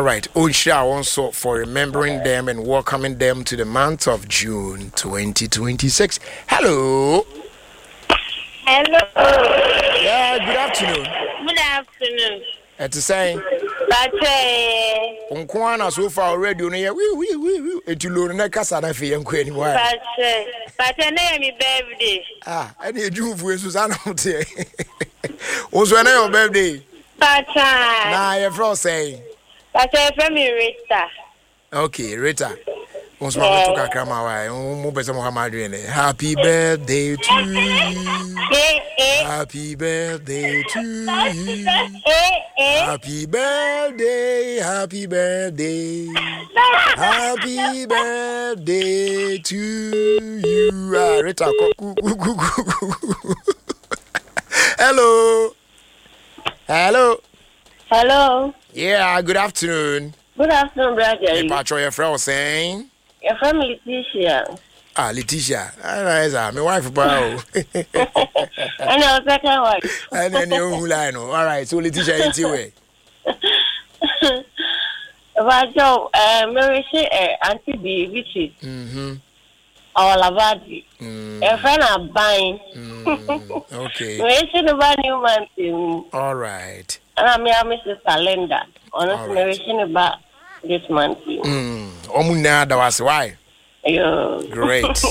All right. Unsha also for remembering them and welcoming them to the month of June 2026. Hello. Hello. Yeah, good afternoon. Good afternoon. It's the same. But Unkwana so far already on here. It's you na kasa na fe yanko anymore. but na my birthday. And you do for Susanna. Also na your birthday. But Nah, your friend say. But from Rita. Okay, Rita. Once mama took a camera, happy birthday to you. Happy birthday to you. Happy birthday, happy birthday. Happy birthday to you. Rita. Hello. Hello. Hello. Yeah, good afternoon. Good afternoon, brother. Patrol, your friend was saying. Your friend Leticia. Leticia. My wife, bro. And your second wife. And then you line. All right, so Leticia, it's your way. But Joe, Mary, Auntie B, which is our Lavadi. A friend are buying. Okay. We should buy new man. All right. And I'm Mrs. Calendar. Honestly, narration about this month. Omuna, that was why. Great.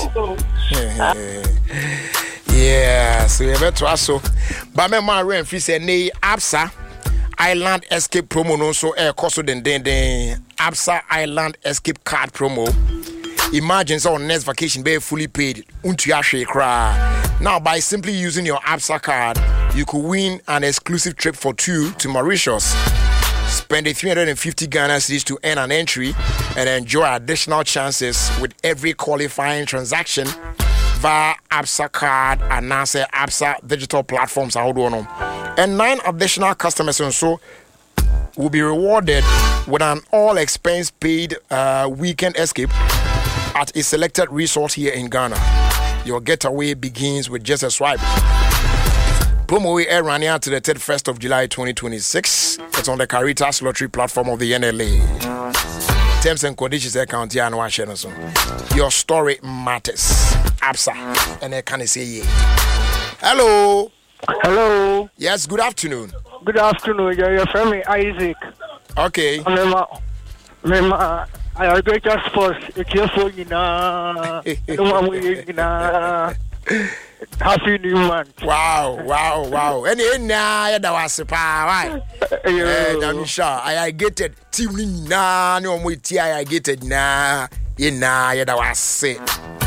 Yeah, so you better also. But my man, free say, nay, ABSA Island Escape promo, no so air cost den ABSA Island Escape card promo. Imagine so next vacation be fully paid. Now, by simply using your ABSA card, you could win an exclusive trip for two to Mauritius. Spend 350 Ghana cedis to earn an entry and enjoy additional chances with every qualifying transaction via ABSA card and NASA ABSA digital platforms. And 9 additional customers also will be rewarded with an all-expense paid weekend escape at a selected resort here in Ghana. Your getaway begins with just a swipe. Promo air running out to the 31st of July 2026. It's on the Caritas Lottery platform of the NLA. Terms and conditions account here and your story matters. ABSA. And I can say yeah. Hello. Hello. Yes, good afternoon. Good afternoon. Your friend Isaac. Okay. I great sports. It's your phone, Happy New Month. Wow. And now that was a power. I'm sure I get it. Team na no more I get it na. That was it.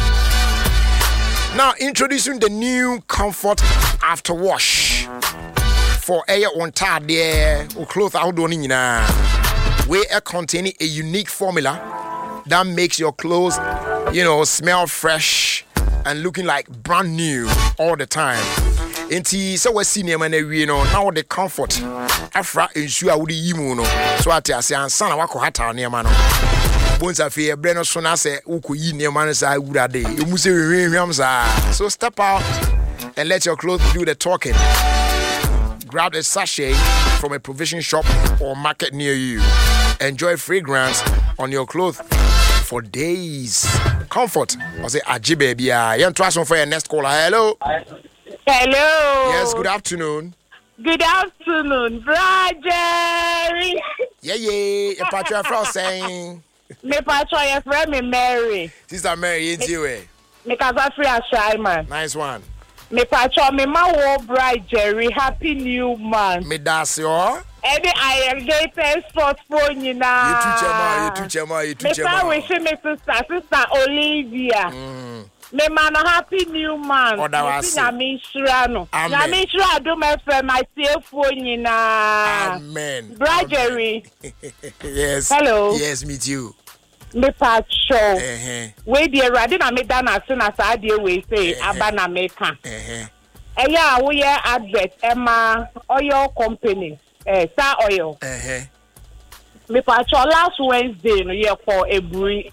Now introducing the new Comfort After Wash for air on tard there or clothes out on where it containing a unique formula that makes your clothes, smell fresh and looking like brand new all the time. Inti so we senior man now the Comfort afra ensure would yimu so at say ansa na wako hata ne ma no bonza fe bre no so na say ukoyi ne ma no say wura dey emu say hwehwem sa. So step out and let your clothes do the talking. Grab a sachet from a provision shop or market near you. Enjoy fragrance on your clothes for days. Comfort. I say aji baby. You trust for your next caller. Hello. Hello. Yes, good afternoon. Good afternoon, brother. Yeah. Your patron from saying. Me patron, your friend me Mary. Sister Mary, ain't you? Me kaza free assignment. Nice one. Me patron, me ma wo bride Jerry. Happy New Month. Me das yo. Any irrigated sports phone you na. You teach me. Me sa wish me sister Olivia. Me man Happy New Month. Oh, that was Nyame Nhyira no. Nyame Nhyira do me friend my tiefo nyina. Amen. Bride Jerry. Yes. Hello. Yes, meet you. Me patcho. We dey ready na me dan ase na sa dey we say aba na me ka. Eya wo ye advert Emma oil company. Star oil. Me patcho last Wednesday no ye for Eburi.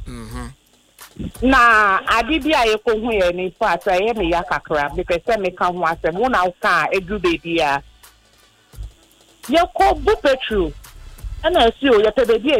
Na adidi aye ko hu ye ni part aye me ya kakra because say me ka hu asem wo na ka edu baby a. Ye ko bu petrol. Ana si o ye pe baby